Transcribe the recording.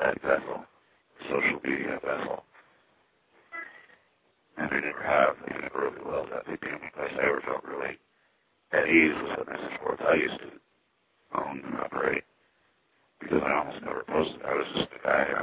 that vessel, social media vessel. And I never have, and I never really will. That's the only place I ever felt really at ease was at Mrs. Sports I used to own and operate, because I almost never posted. I was just the guy. I